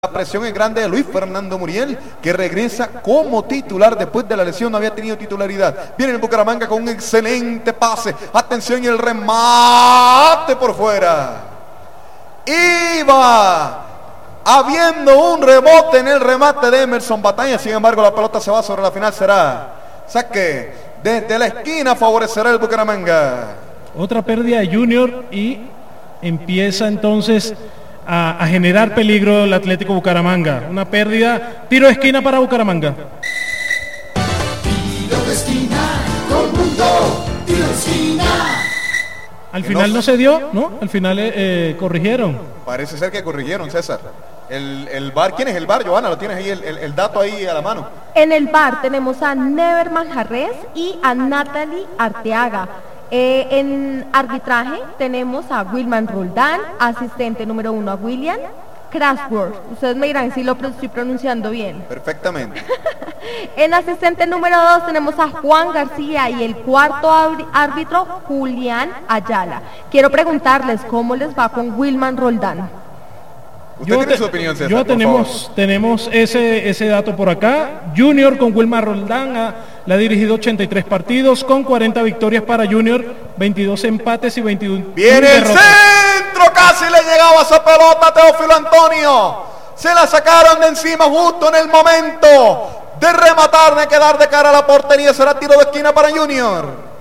La presión es grande de Luis Fernando Muriel, que regresa como titular después de la lesión, no había tenido titularidad. Viene el Bucaramanga con un excelente pase. Atención y el remate por fuera. Iba habiendo un rebote en el remate de Emerson Batalla, sin embargo la pelota se va sobre la final, será saque desde la esquina, favorecerá el Bucaramanga. Otra pérdida de Junior y empieza entonces a generar peligro el Atlético Bucaramanga. Una pérdida, tiro de esquina para Bucaramanga. Tiro de esquina, todo el mundo, tiro de esquina. Al final no se dio, ¿no? Al final corrigieron. Parece ser que corrigieron, César. El VAR, ¿quién es el VAR, Johanna? ¿Lo tienes ahí el dato ahí a la mano? En el VAR tenemos a Never Manjarres y a Natalie Arteaga. En arbitraje tenemos a Wilman Roldán, asistente número 1 a William Crashworth. Ustedes me dirán si lo estoy pronunciando bien. Perfectamente. En asistente número 2 tenemos a Juan García y el cuarto árbitro Julián Ayala. Quiero preguntarles cómo les va con Wilman Roldán. ¿Usted tiene su opinión, César? Yo tenemos ese dato por acá. Junior con Wilmar Roldán le ha dirigido 83 partidos con 40 victorias para Junior, 22 empates y 21 viene el derrotas. Centro, casi le llegaba esa pelota a Teófilo Antonio. Se la sacaron de encima justo en el momento de rematar, de quedar de cara a la portería. Será tiro de esquina para Junior.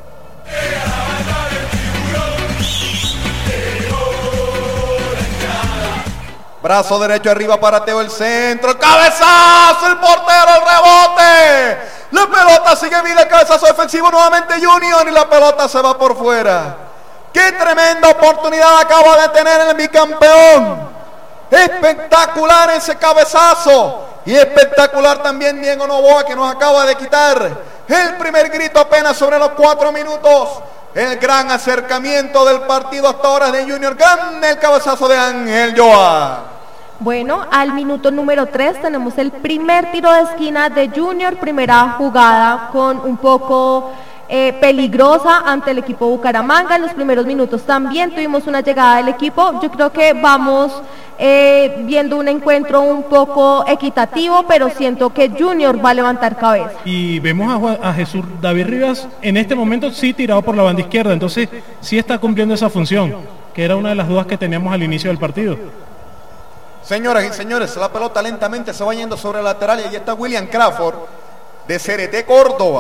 Brazo derecho arriba para Teo, el centro, el cabezazo, el portero, el rebote. La pelota sigue viva, el cabezazo defensivo nuevamente Junior y la pelota se va por fuera. ¡Qué tremenda oportunidad acaba de tener el bicampeón! Espectacular ese cabezazo y espectacular también Diego Noboa, que nos acaba de quitar el primer grito apenas sobre los 4 minutos. El gran acercamiento del partido hasta ahora de Junior. Gana el cabezazo de Ángel Joa. Bueno, al minuto número 3 tenemos el primer tiro de esquina de Junior, primera jugada con un poco peligrosa ante el equipo Bucaramanga. En los primeros minutos también tuvimos una llegada del equipo. Yo creo que vamos viendo un encuentro un poco equitativo, pero siento que Junior va a levantar cabeza. Y vemos a Jesús David Rivas en este momento sí tirado por la banda izquierda, entonces sí está cumpliendo esa función, que era una de las dudas que teníamos al inicio del partido. Señoras y señores, la pelota lentamente se va yendo sobre el lateral y ahí está William Crawford de CRT Córdoba,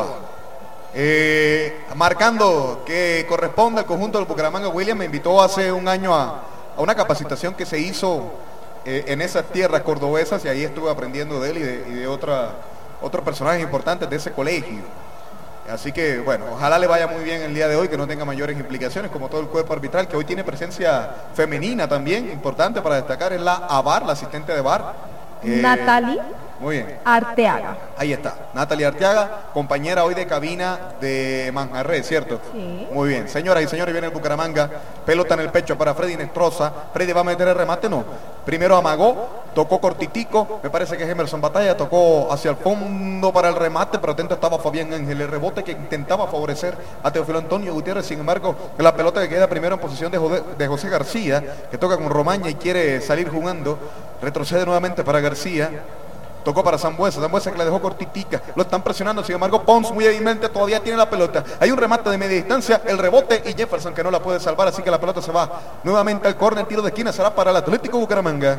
marcando que corresponde al conjunto del Bucaramanga. William me invitó hace un año a una capacitación que se hizo en esas tierras cordobesas y ahí estuve aprendiendo de él y de otros personajes importantes de ese colegio. Así que, bueno, ojalá le vaya muy bien el día de hoy, que no tenga mayores implicaciones, como todo el cuerpo arbitral, que hoy tiene presencia femenina también, importante para destacar, es la AVAR, la asistente de VAR. Natalie muy bien. Arteaga. Ahí está, Natalie Arteaga, compañera hoy de cabina de Manjarres, ¿cierto? Sí. Muy bien, señoras y señores, viene el Bucaramanga, pelota en el pecho para Freddy Nestroza. Freddy va a meter el remate, no. Primero amagó, tocó cortitico, me parece que es Emerson Batalla, tocó hacia el fondo para el remate, pero atento estaba Fabián Ángel, el rebote que intentaba favorecer a Teófilo Antonio Gutiérrez. Sin embargo, la pelota que queda primero en posición de José García, que toca con Romaña y quiere salir jugando, retrocede nuevamente para García. Tocó para Sambuesa que le dejó cortitica, lo están presionando, sin embargo Pons muy hábilmente todavía tiene la pelota, hay un remate de media distancia, el rebote y Jefferson que no la puede salvar, así que la pelota se va nuevamente al córner, tiro de esquina será para el Atlético Bucaramanga.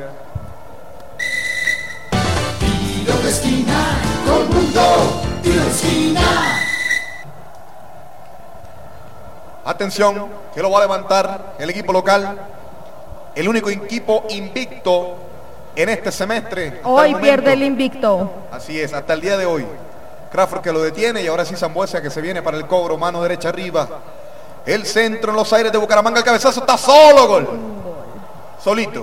Tiro de esquina, todo el mundo, tiro de esquina. Atención, que lo va a levantar el equipo local, el único equipo invicto en este semestre. Hoy pierde el invicto. Así es, hasta el día de hoy. Crawford que lo detiene y ahora sí Sambuesa que se viene para el cobro, mano derecha arriba. El centro en los aires de Bucaramanga, el cabezazo está solo, gol. Solito.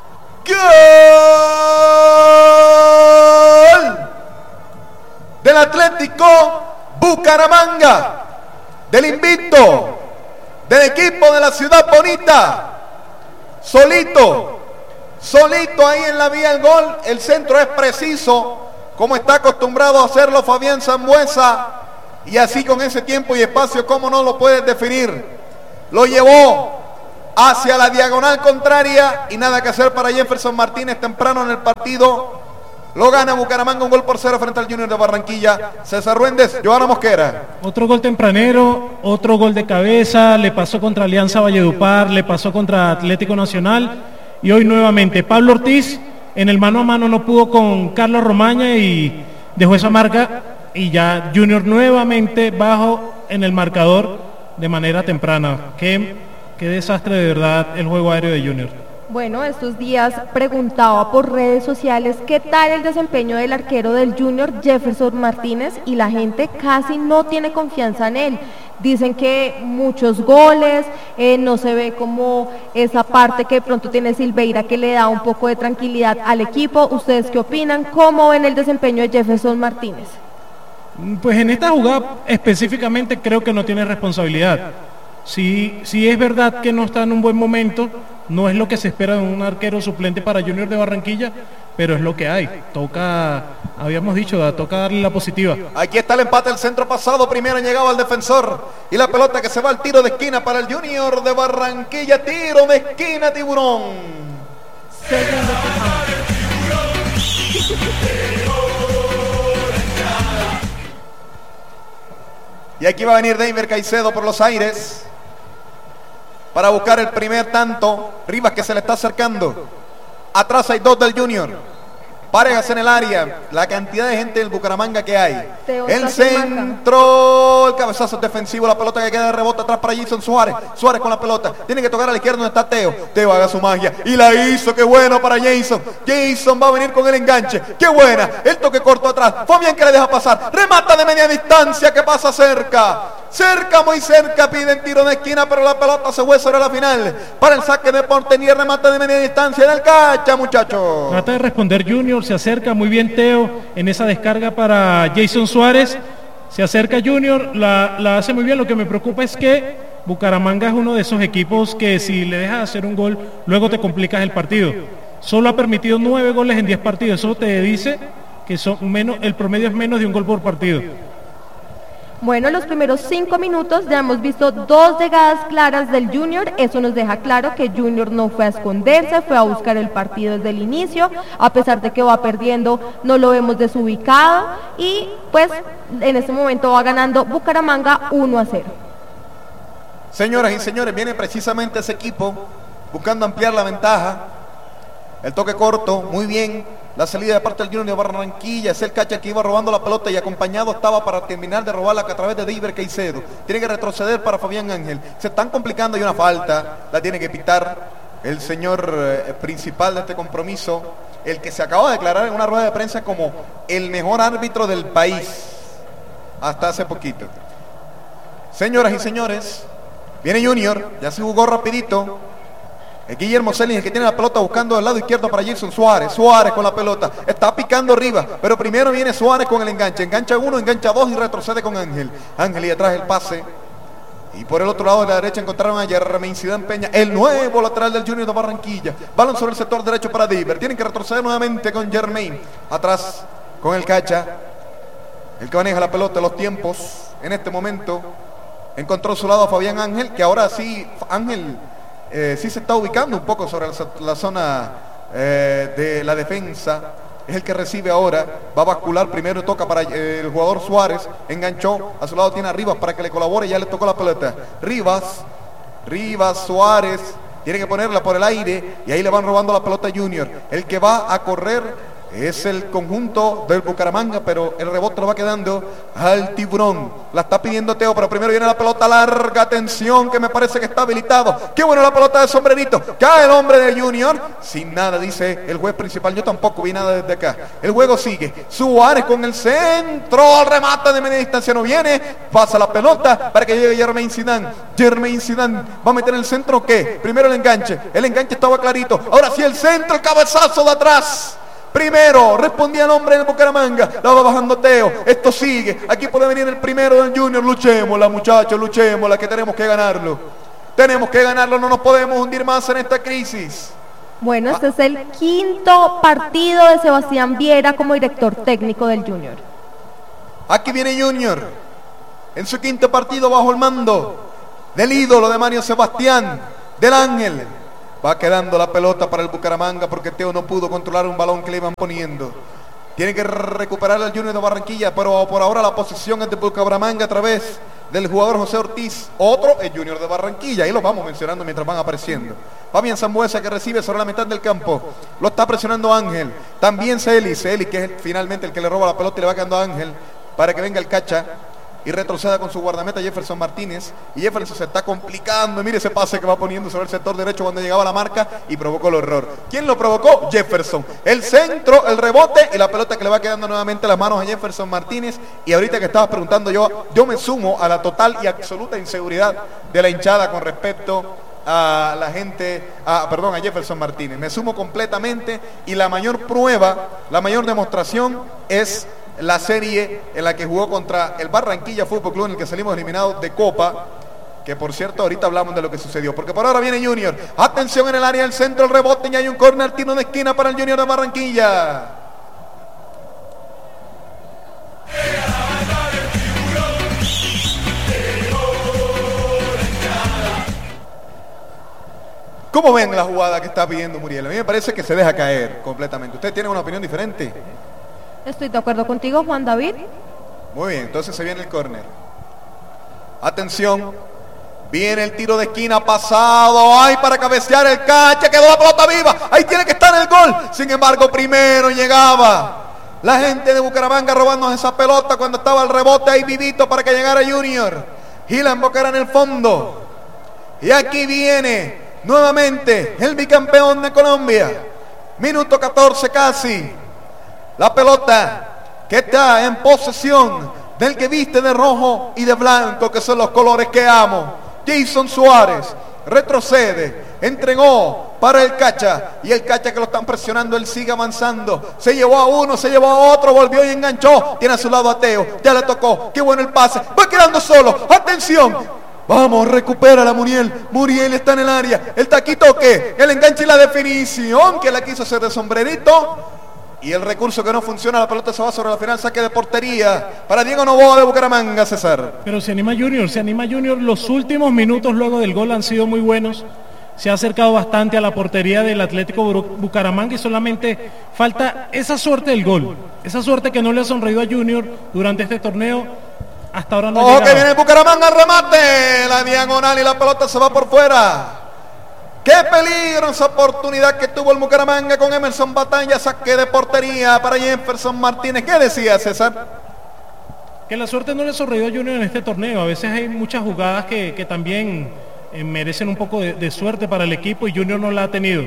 ¡Gol! Del Atlético Bucaramanga, del invicto, del equipo de la ciudad bonita. Solito ahí en la vía el gol, el centro es preciso, como está acostumbrado a hacerlo Fabián Sambuesa, y así con ese tiempo y espacio, ¿cómo no lo puedes definir? Lo llevó hacia la diagonal contraria y nada que hacer para Jefferson Martínez temprano en el partido. Lo gana Bucaramanga 1-0 frente al Junior de Barranquilla. César Ruéndez, Johanna Mosquera. Otro gol tempranero, otro gol de cabeza, le pasó contra Alianza Valledupar, le pasó contra Atlético Nacional y hoy nuevamente Pablo Ortiz en el mano a mano no pudo con Carlos Romaña y dejó esa marca y ya Junior nuevamente bajo en el marcador de manera temprana. Qué desastre de verdad el juego aéreo de Junior. Bueno, estos días preguntaba por redes sociales qué tal el desempeño del arquero del Junior, Jefferson Martínez, y la gente casi no tiene confianza en él. Dicen que muchos goles, no se ve como esa parte que de pronto tiene Silveira que le da un poco de tranquilidad al equipo. ¿Ustedes qué opinan? ¿Cómo ven el desempeño de Jefferson Martínez? Pues en esta jugada específicamente creo que no tiene responsabilidad. Sí es verdad que no está en un buen momento, no es lo que se espera de un arquero suplente para Junior de Barranquilla, pero es lo que hay. Toca, habíamos dicho, toca darle la positiva. Aquí está el empate del centro pasado, primero llegaba el defensor y la pelota que se va al tiro de esquina para el Junior de Barranquilla, tiro de esquina, Tiburón. Y aquí va a venir Deiber Caicedo por los aires para buscar el primer tanto. Rivas que se le está acercando. Atrás hay dos del Junior. Parejas en el área. La cantidad de gente del Bucaramanga que hay. El centro. El cabezazo defensivo. La pelota que queda de rebote atrás para Jason Suárez. Suárez con la pelota. Tiene que tocar a la izquierda donde está Teo. Teo haga su magia. Y la hizo. Qué bueno para Jason. Jason va a venir con el enganche. Qué buena. El toque corto atrás. Fabián que le deja pasar. Remata de media distancia que pasa cerca. Cerca, muy cerca, piden tiro de esquina, pero la pelota se fue sobre la final. Para el saque de Porteñía, remate de media distancia en el cacha, muchachos. Trata de responder Junior, se acerca muy bien Teo en esa descarga para Jason Suárez. Se acerca Junior, la hace muy bien. Lo que me preocupa es que Bucaramanga es uno de esos equipos que si le dejas hacer un gol, luego te complicas el partido. Solo ha permitido 9 goles en 10 partidos. Eso te dice que el promedio es menos de un gol por partido. Bueno, los primeros 5 minutos ya hemos visto 2 llegadas claras del Junior. Eso nos deja claro que Junior no fue a esconderse, fue a buscar el partido desde el inicio. A pesar de que va perdiendo, no lo vemos desubicado. Y pues en este momento va ganando Bucaramanga 1-0. Señoras y señores, viene precisamente ese equipo buscando ampliar la ventaja. El toque corto, muy bien. La salida de parte del Junior de Barranquilla, es el catcher que iba robando la pelota y acompañado estaba para terminar de robarla a través de Deiber Caicedo. Tiene que retroceder para Fabián Ángel. Se están complicando, hay una falta, la tiene que pitar el señor principal de este compromiso, el que se acaba de declarar en una rueda de prensa como el mejor árbitro del país, hasta hace poquito. Señoras y señores, viene Junior, ya se jugó rapidito. Guillermo Celis, el que tiene la pelota buscando del lado izquierdo para Jason Suárez. Suárez con la pelota, está picando arriba, pero primero viene Suárez con el enganche. Engancha 1, engancha 2 y retrocede con Ángel. Ángel y atrás el pase. Y por el otro lado de la derecha encontraron a Jermaine Zidane Peña, el nuevo lateral del Junior de Barranquilla. Balón sobre el sector derecho para Deiber. Tienen que retroceder nuevamente con Jermaine. Atrás con el cacha. El que maneja la pelota, los tiempos en este momento. Encontró a su lado a Fabián Ángel, que ahora sí, Ángel... sí se está ubicando un poco sobre la zona de la defensa. Es el que recibe ahora, va a bascular, primero toca para el jugador Suárez, enganchó, a su lado tiene a Rivas para que le colabore, ya le tocó la pelota. Rivas, Suárez, tiene que ponerla por el aire y ahí le van robando la pelota a Junior. El que va a correr es el conjunto del Bucaramanga, pero el rebote lo va quedando al Tiburón. La está pidiendo Teo, pero primero viene la pelota larga, atención, que me parece que está habilitado. Qué bueno la pelota de sombrerito. Cae el hombre de Junior, sin nada, dice el juez principal. Yo tampoco vi nada desde acá. El juego sigue. Suárez con el centro, remata de media distancia, no viene. Pasa la pelota para que llegue Jermaine Zidane. Jermaine Zidane va a meter el centro, ¿qué? Primero el enganche estaba clarito. Ahora sí el centro, el cabezazo de atrás. Primero, respondía el hombre del Bucaramanga, la va bajando Teo, esto sigue, aquí puede venir el primero del Junior, luchémosla muchachos, luchémosla, que tenemos que ganarlo, no nos podemos hundir más en esta crisis. Bueno, este es el 5º partido de Sebastián Viera como director técnico del Junior. Aquí viene Junior, en su 5º partido bajo el mando del ídolo de Mario Sebastián. del Ángel. Va quedando la pelota para el Bucaramanga porque Teo no pudo controlar un balón que le iban poniendo. Tiene que recuperar el Junior de Barranquilla, pero por ahora la posesión es de Bucaramanga a través del jugador José Ortiz. Otro es Junior de Barranquilla, ahí los vamos mencionando mientras van apareciendo. Fabián Sambuesa que recibe sobre la mitad del campo. Lo está presionando Ángel. También Celi que es finalmente el que le roba la pelota y le va quedando a Ángel para que venga el Cacha y retroceda con su guardameta Jefferson Martínez. Y Jefferson se está complicando. Mire ese pase que va poniendo sobre el sector derecho cuando llegaba a la marca y provocó el error. ¿Quién lo provocó? Jefferson. El centro, el rebote y la pelota que le va quedando nuevamente en las manos a Jefferson Martínez. Y ahorita que estaba preguntando yo me sumo a la total y absoluta inseguridad de la hinchada con respecto a la gente, a Jefferson Martínez. Me sumo completamente y la mayor prueba, la mayor demostración es la serie en la que jugó contra el Barranquilla Fútbol Club, en el que salimos eliminados de Copa, que por cierto ahorita hablamos de lo que sucedió, porque por ahora viene Junior. Atención en el área del centro, el rebote y hay un córner, tiro de esquina para el Junior de Barranquilla. ¿Cómo ven la jugada que está pidiendo Muriel? A mí me parece que se deja caer completamente. ¿Ustedes tienen una opinión diferente? Estoy de acuerdo contigo, Juan David. Muy bien, entonces se viene el córner. Atención. Viene el tiro de esquina pasado. ¡Ay, para cabecear el Cacha! Quedó la pelota viva. Ahí tiene que estar el gol. Sin embargo, primero llegaba la gente de Bucaramanga robándonos esa pelota cuando estaba el rebote ahí vivito para que llegara Junior. Gilan Bocara en el fondo. Y aquí viene nuevamente el bicampeón de Colombia. Minuto 14 casi. La pelota que está en posesión del que viste de rojo y de blanco, que son los colores que amo. Jason Suárez retrocede, entregó para el Cacha, y el Cacha que lo están presionando, él sigue avanzando, se llevó a uno, se llevó a otro, volvió y enganchó, tiene a su lado a Teo, ya le tocó, qué bueno el pase, va quedando solo, atención, vamos, recupera la Muriel está en el área, el taquito que, el enganche y la definición que la quiso hacer de sombrerito. Y el recurso que no funciona, la pelota se va sobre la final, saque de portería para Diego Novoa de Bucaramanga, César. Pero se anima Junior, los últimos minutos luego del gol han sido muy buenos, se ha acercado bastante a la portería del Atlético Bucaramanga y solamente falta esa suerte del gol, esa suerte que no le ha sonreído a Junior durante este torneo, hasta ahora no ha llegado. Que viene el Bucaramanga, remate, la diagonal y la pelota se va por fuera. ¡Qué peligro esa oportunidad que tuvo el Bucaramanga con Emerson Batalla! Saque de portería para Jefferson Martínez. ¿Qué decía César? Que la suerte no le sonreído a Junior en este torneo. A veces hay muchas jugadas que también merecen un poco de suerte para el equipo y Junior no la ha tenido.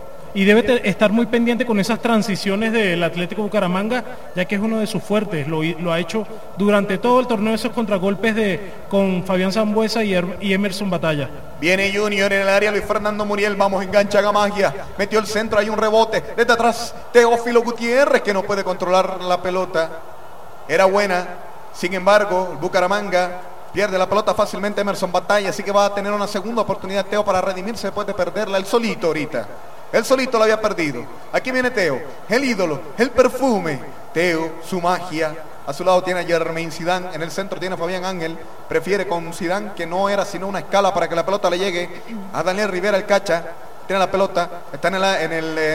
Y debe estar muy pendiente con esas transiciones del Atlético Bucaramanga, ya que es uno de sus fuertes. Lo ha hecho durante todo el torneo, esos contragolpes con Fabián Sambuesa y Emerson Batalla. Viene Junior en el área, Luis Fernando Muriel, vamos, engancha a Magia, metió el centro, hay un rebote, desde atrás Teófilo Gutiérrez que no puede controlar la pelota, era buena, sin embargo, el Bucaramanga pierde la pelota fácilmente Emerson Batalla, así que va a tener una segunda oportunidad Teo para redimirse después de perderla el solito ahorita. Él solito la había perdido. Aquí viene Teo, el ídolo, el perfume. Teo, su magia. A su lado tiene a Jermaine Zidane. En el centro tiene a Fabián Ángel. Prefiere con Zidane, que no era sino una escala para que la pelota le llegue a Daniel Rivera, el Cacha. Tiene la pelota, está en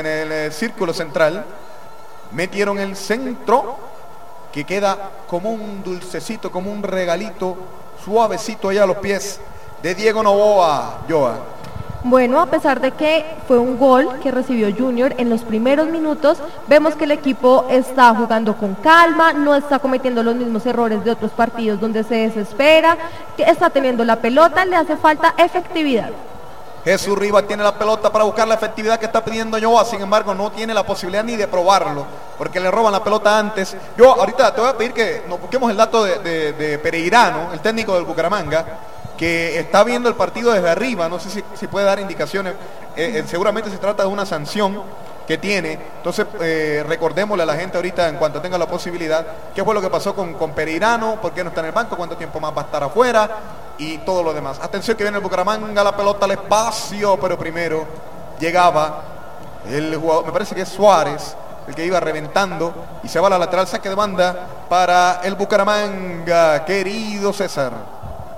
el círculo central. Metieron el centro, que queda como un dulcecito, como un regalito suavecito allá a los pies de Diego Novoa. Joa. Bueno, a pesar de que fue un gol que recibió Junior en los primeros minutos, vemos que el equipo está jugando con calma, no está cometiendo los mismos errores de otros partidos donde se desespera, está teniendo la pelota, le hace falta efectividad. Jesús Rivas tiene la pelota para buscar la efectividad que está pidiendo Joa, sin embargo no tiene la posibilidad ni de probarlo, porque le roban la pelota antes. Yo ahorita te voy a pedir que nos busquemos el dato de Pereirano, el técnico del Bucaramanga, que está viendo el partido desde arriba, no sé si puede dar indicaciones, seguramente se trata de una sanción que tiene, entonces recordémosle a la gente ahorita en cuanto tenga la posibilidad, qué fue lo que pasó con Pereirano, por qué no está en el banco, cuánto tiempo más va a estar afuera y todo lo demás. Atención que viene el Bucaramanga, la pelota al espacio, pero primero llegaba el jugador, me parece que es Suárez, el que iba reventando y se va a la lateral, saque de banda para el Bucaramanga, querido César.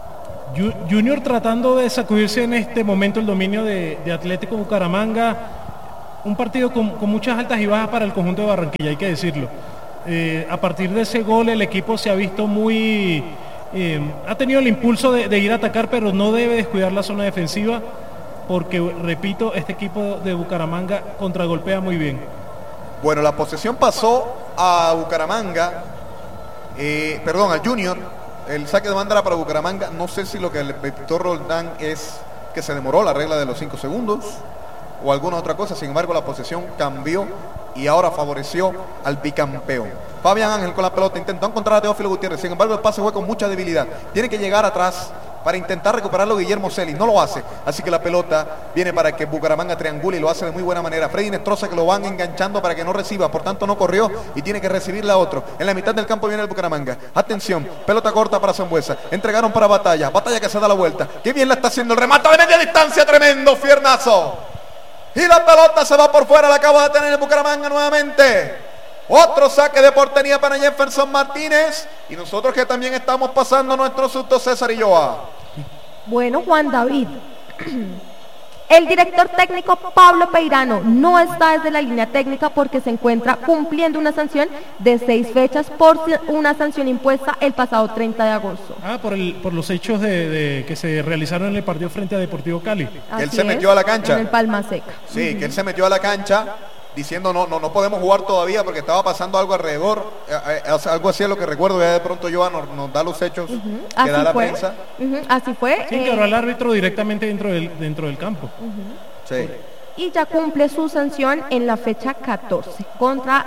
Junior tratando de sacudirse en este momento el dominio de Atlético Bucaramanga. Un partido con muchas altas y bajas para el conjunto de Barranquilla, hay que decirlo. A partir de ese gol el equipo se ha visto muy... ha tenido el impulso de ir a atacar, pero no debe descuidar la zona defensiva porque, repito, este equipo de Bucaramanga contragolpea muy bien. Bueno, la posesión pasó a Bucaramanga, al Junior. El saque de banda era para Bucaramanga. No sé si lo que el Víctor Roldán es que se demoró la regla de los 5 segundos o alguna otra cosa. Sin embargo, la posesión cambió y ahora favoreció al bicampeón. Fabián Ángel con la pelota intentó encontrar a Teófilo Gutiérrez. Sin embargo, el pase fue con mucha debilidad. Tiene que llegar atrás para intentar recuperarlo Guillermo Celis. No lo hace. Así que la pelota viene para que Bucaramanga triangule y lo hace de muy buena manera. Freddy Nestroza, que lo van enganchando para que no reciba. Por tanto, no corrió y tiene que recibirla otro. En la mitad del campo viene el Bucaramanga. Atención. Pelota corta para Sambuesa. Entregaron para Batalla. Batalla que se da la vuelta. Qué bien la está haciendo el remate de media distancia. Tremendo. Fiernazo. Y la pelota se va por fuera. La acaba de tener el Bucaramanga nuevamente. Otro saque de portería para Jefferson Martínez. Y nosotros que también estamos pasando nuestro susto, César y Joa. Bueno, Juan David. El director técnico Pablo Peirano no está desde la línea técnica porque se encuentra cumpliendo una sanción de 6 fechas por una sanción impuesta el pasado 30 de agosto. Por los hechos que se realizaron en el partido frente a Deportivo Cali. Que él se metió a la cancha. En el Palma Seca. Sí, que él se metió a la cancha diciendo no podemos jugar todavía porque estaba pasando algo alrededor, algo así es lo que recuerdo. Ya de pronto Joa nos da los hechos que da la prensa. Así fue. Sí, quebró al árbitro directamente dentro del campo. Sí. Y ya cumple su sanción en la fecha 14 contra